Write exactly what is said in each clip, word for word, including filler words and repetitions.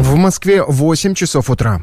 В Москве восемь часов утра.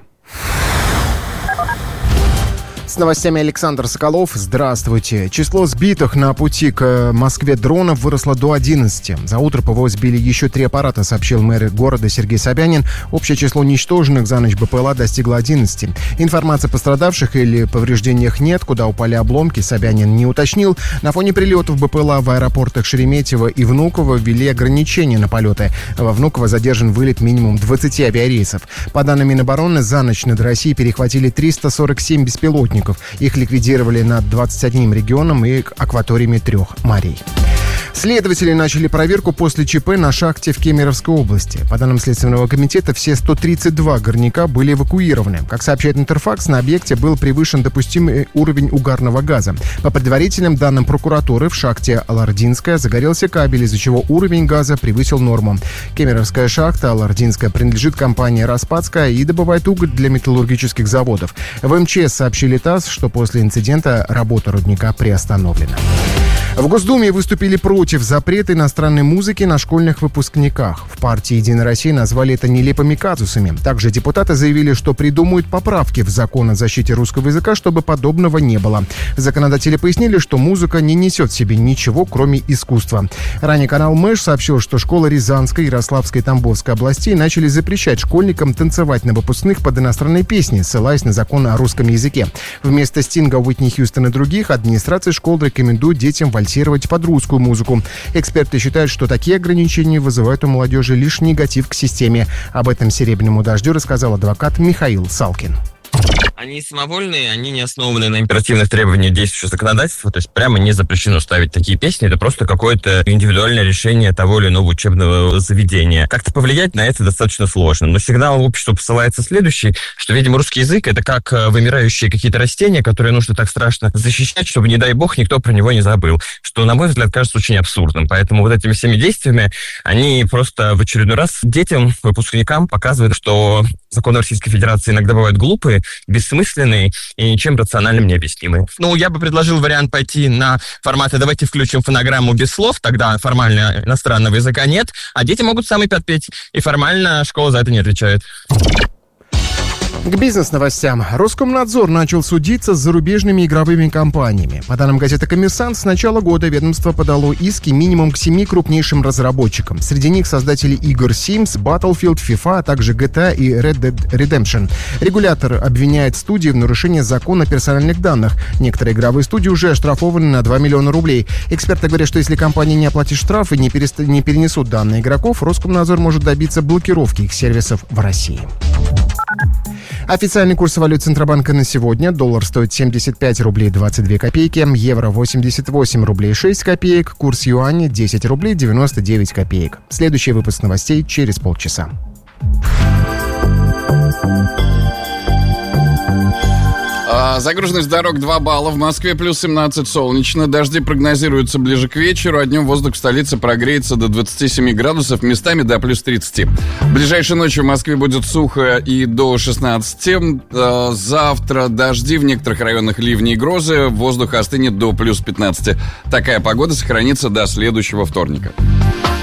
С новостями Александр Соколов. Здравствуйте. Число сбитых на пути к Москве дронов выросло до одиннадцати. За утро ПВО сбили еще три аппарата, сообщил мэр города Сергей Собянин. Общее число уничтоженных за ночь БПЛА достигло одиннадцати. Информации о пострадавших или повреждениях нет. Куда упали обломки, Собянин не уточнил. На фоне прилетов БПЛА в аэропортах Шереметьево и Внуково ввели ограничения на полеты. Во Внуково задержан вылет минимум двадцати авиарейсов. По данным Минобороны, за ночь над Россией перехватили триста сорок семь беспилотников. Их ликвидировали над двадцатью одним регионом и акваториями трех морей. Следователи начали проверку после ЧП на шахте в Кемеровской области. По данным Следственного комитета, все сто тридцать два горняка были эвакуированы. Как сообщает Интерфакс, на объекте был превышен допустимый уровень угарного газа. По предварительным данным прокуратуры, в шахте Алардинская загорелся кабель, из-за чего уровень газа превысил норму. Кемеровская шахта Алардинская принадлежит компании «Распадская» и добывает уголь для металлургических заводов. В МЧС сообщили ТАСС, что после инцидента работа рудника приостановлена. В Госдуме выступили против запрета иностранной музыки на школьных выпускниках. В партии «Единая Россия» назвали это нелепыми казусами. Также депутаты заявили, что придумают поправки в закон о защите русского языка, чтобы подобного не было. Законодатели пояснили, что музыка не несет в себе ничего, кроме искусства. Ранее канал Мэш сообщил, что школы Рязанской, Ярославской и Тамбовской областей начали запрещать школьникам танцевать на выпускных под иностранные песни, ссылаясь на закон о русском языке. Вместо Стинга, Уитни Хьюстона и других администрация школ рекомендует детям вальсировать под русскую музыку. Эксперты считают, что такие ограничения вызывают у молодежи лишь негатив к системе. Об этом «Серебряному дождю» рассказал адвокат Михаил Салкин. Они самовольные, они не основаны на императивных требованиях действующего законодательства, то есть прямо не запрещено ставить такие песни, это просто какое-то индивидуальное решение того или иного учебного заведения. Как-то повлиять на это достаточно сложно, но сигнал в общество посылается следующий, что, видимо, русский язык — это как вымирающие какие-то растения, которые нужно так страшно защищать, чтобы, не дай бог, никто про него не забыл, что, на мой взгляд, кажется очень абсурдным. Поэтому вот этими всеми действиями они просто в очередной раз детям, выпускникам показывают, что законы Российской Федерации иногда бывают глупые, бессмысленные и ничем рациональным не объяснимые. Ну, я бы предложил вариант пойти на форматы «давайте включим фонограмму без слов», тогда формально иностранного языка нет, а дети могут сами подпеть, и формально школа за это не отвечает. К бизнес-новостям. Роскомнадзор начал судиться с зарубежными игровыми компаниями. По данным газеты «Коммерсант», с начала года ведомство подало иски минимум к семи крупнейшим разработчикам. Среди них создатели игр Sims, Battlefield, FIFA, а также джи ти эй и Red Dead Redemption. Регулятор обвиняет студии в нарушении закона о персональных данных. Некоторые игровые студии уже оштрафованы на два миллиона рублей. Эксперты говорят, что если компании не оплатят штраф и не, перест... не перенесут данные игроков, Роскомнадзор может добиться блокировки их сервисов в России. Официальный курс валют Центробанка на сегодня. Доллар стоит семьдесят пять рублей двадцать две копейки, евро восемьдесят восемь рублей шесть копеек, курс юаня десять рублей девяносто девять копеек. Следующий выпуск новостей через полчаса. Загруженность дорог два балла. В Москве плюс семнадцать, солнечно. Дожди прогнозируются ближе к вечеру, а днем воздух в столице прогреется до двадцати семи градусов, местами до плюс тридцати. Ближайшей ночью в Москве будет сухо и до шестнадцати. Завтра дожди, в некоторых районах ливни и грозы. Воздух остынет до плюс пятнадцати. Такая погода сохранится до следующего вторника.